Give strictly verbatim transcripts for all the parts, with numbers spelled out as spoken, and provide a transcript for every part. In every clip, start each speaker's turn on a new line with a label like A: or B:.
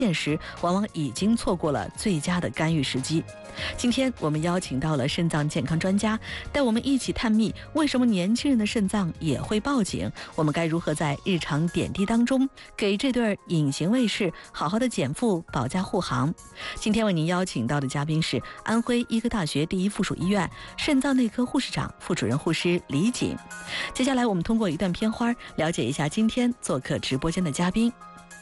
A: 现时往往已经错过了最佳的干预时机。今天我们邀请到了肾脏健康专家，带我们一起探秘为什么年轻人的肾脏也会报警，我们该如何在日常点滴当中给这对隐形卫士好好的减负保驾护航。今天为您邀请到的嘉宾是安徽医科大学第一附属医院肾脏内科护士长、副主任护师李锦。接下来我们通过一段片花了解一下今天做客直播间的嘉宾。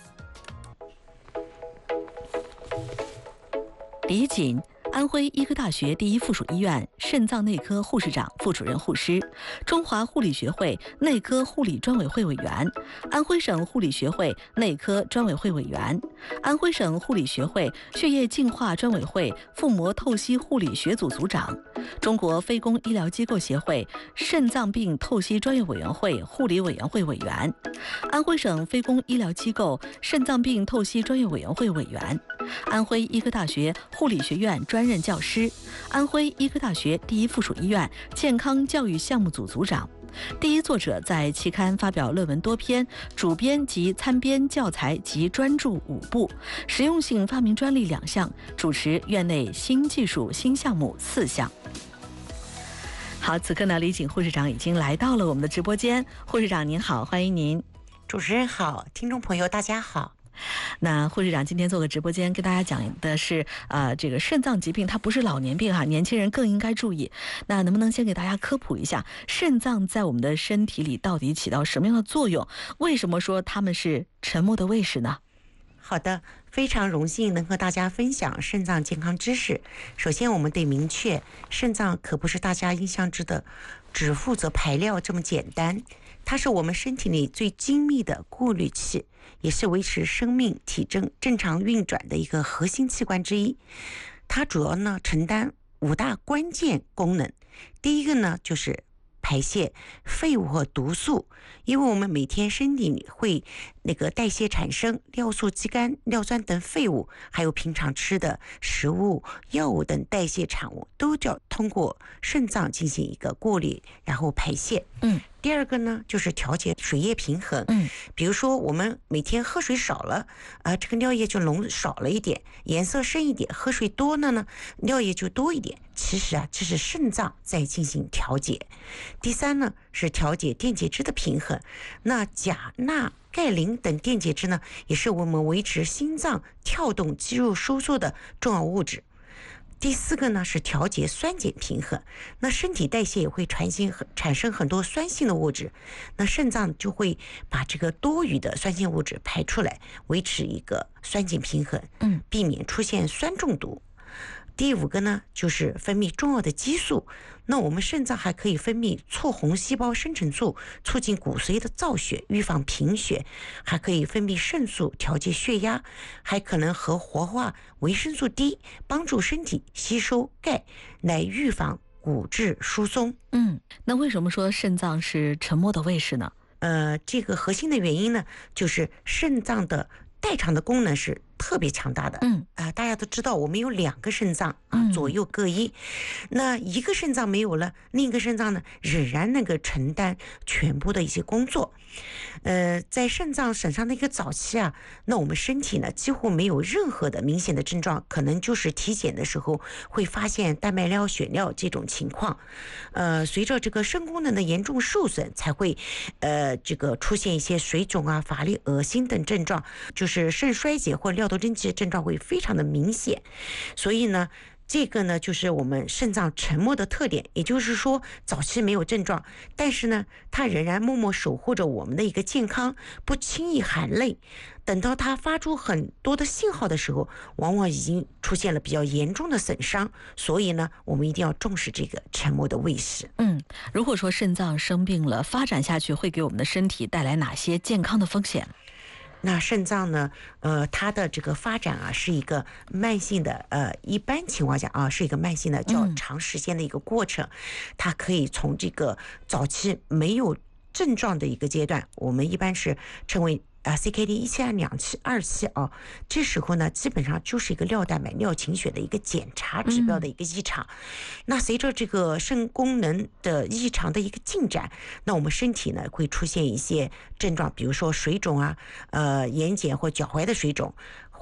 A: 李锦，安徽医科大学第一附属医院肾脏内科护士长、副主任护师，中华护理学会内科护理专委会委员，安徽省护理学会内科专委会委员，安徽省护理学会血液净化专委会腹膜透析护理学组组长，中国非公医疗机构协会肾脏病透析专业委员会护理委员会委员，安徽省非公医疗机构肾脏病透析专业委员会委员，安徽医科大学护理学院专任教师，安徽医科大学第一附属医院健康教育项目组组长，第一作者在期刊发表论文多篇，主编及参编教材及专著五部，实用性发明专利两项，主持院内新技术新项目四项。好，此刻呢，李锦护士长已经来到了我们的直播间。护士长您好，欢迎您。
B: 主持人好，听众朋友大家好。
A: 那护士长今天做个直播间，跟大家讲的是呃，这个肾脏疾病它不是老年病哈，年轻人更应该注意。那能不能先给大家科普一下，肾脏在我们的身体里到底起到什么样的作用？为什么说它们是沉默的卫士呢？
B: 好的，非常荣幸能和大家分享肾脏健康知识。首先我们得明确，肾脏可不是大家印象中的只负责排尿这么简单，它是我们身体里最精密的过滤器，也是维持生命体征正常运转的一个核心器官之一。它主要呢承担五大关键功能。第一个呢就是排泄废物和毒素，因为我们每天身体里会那个代谢产生尿素、肌酐、尿酸等废物，还有平常吃的食物、药物等代谢产物，都要通过肾脏进行一个过滤，然后排泄。
A: 嗯。
B: 第二个呢，就是调节水液平衡。
A: 嗯，
B: 比如说我们每天喝水少了，啊、呃，这个尿液就浓少了一点，颜色深一点；喝水多了呢，尿液就多一点。其实啊，这是肾脏在进行调节。第三呢，是调节电解质的平衡。那钾、钠、钙、磷等电解质呢，也是我们维持心脏跳动、肌肉收缩的重要物质。第四个呢是调节酸碱平衡，那身体代谢也会产生产生很多酸性的物质，那肾脏就会把这个多余的酸性物质排出来，维持一个酸碱平衡，
A: 嗯，
B: 避免出现酸中毒。第五个呢就是分泌重要的激素，那我们肾脏还可以分泌促红细胞生成素，促进骨髓的造血，预防贫血，还可以分泌肾素调节血压，还可能和活化维生素 D， 帮助身体吸收钙，来预防骨质疏松。
A: 嗯，那为什么说肾脏是沉默的卫士呢？
B: 呃，这个核心的原因呢，就是肾脏的代偿的功能是特别强大的。
A: 嗯
B: 啊、呃，大家都知道我们有两个肾脏啊，
A: 嗯、
B: 左右各一。那一个肾脏没有了，另一个肾脏呢仍然能够承担全部的一些工作。呃，在肾脏损伤的一个早期啊，那我们身体呢几乎没有任何的明显的症状，可能就是体检的时候会发现蛋白尿、血尿这种情况。呃，随着这个肾功能的严重受损，才会呃这个出现一些水肿啊、乏力、恶心等症状，就是肾衰竭或尿毒症级的症状会非常的明显。所以呢，这个呢就是我们肾脏沉默的特点，也就是说早期没有症状，但是呢它仍然默默守护着我们的一个健康，不轻易含泪。等到它发出很多的信号的时候，往往已经出现了比较严重的损伤。所以呢，我们一定要重视这个沉默的卫士。
A: 嗯，如果说肾脏生病了，发展下去会给我们的身体带来哪些健康的风险？
B: 那肾脏呢，呃，它的这个发展啊，是一个慢性的，呃，一般情况下啊，是一个慢性的、较长时间的一个过程。嗯、它可以从这个早期没有症状的一个阶段，我们一般是称为啊 C K D 一期、两期、二期啊，这时候呢，基本上就是一个尿蛋白、尿清血的一个检查指标的一个异常。嗯、那随着这个肾功能的异常的一个进展，那我们身体呢会出现一些症状，比如说水肿啊，呃，眼睑或脚踝的水肿。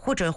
B: 或者